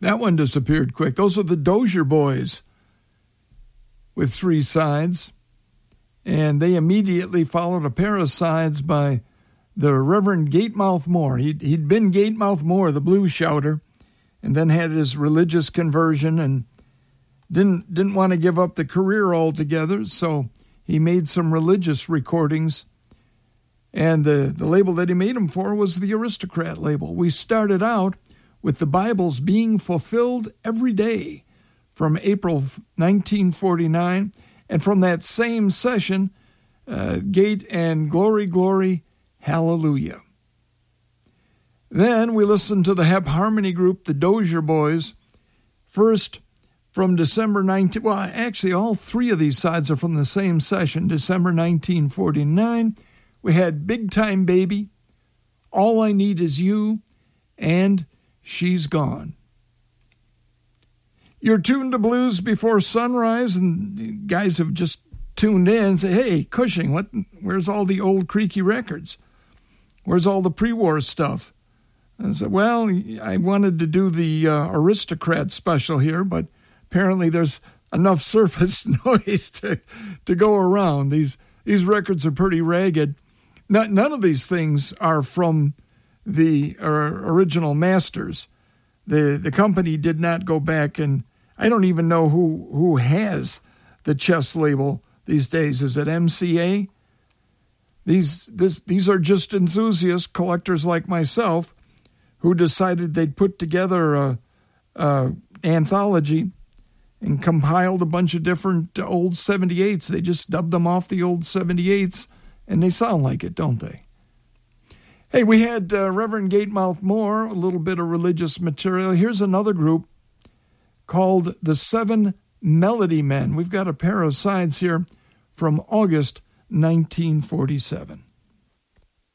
that one disappeared quick. Those are the Dozier Boys with 3 sides. And they immediately followed a pair of sides by the Reverend Gatemouth Moore. He'd been Gatemouth Moore, the blues shouter, and then had his religious conversion and didn't want to give up the career altogether, so he made some religious recordings. And the label that he made them for was the Aristocrat label. We started out with the Bibles being fulfilled every day from April 1949. And from that same session, Gate and Glory, Glory, Hallelujah. Then we listened to the Hep Harmony group, the Dozier Boys, first from December 19... Well, actually, all 3 of these sides are from the same session, December 1949. We had Big Time Baby, All I Need Is You, and She's Gone. You're tuned to Blues Before Sunrise, and guys have just tuned in and say, hey, Cushing, where's all the old creaky records? Where's all the pre-war stuff? And I said, well, I wanted to do the Aristocrat special here, but apparently there's enough surface noise to go around. These records are pretty ragged. None of these things are from the original masters. The company did not go back, and I don't even know who has the Chess label these days. Is it MCA? These are just enthusiasts, collectors like myself, who decided they'd put together a anthology and compiled a bunch of different old 78s. They just dubbed them off the old 78s, and they sound like it, don't they? Hey, we had Reverend Gatemouth Moore, a little bit of religious material. Here's another group called the 7 Melody Men. We've got a pair of sides here from August 1947.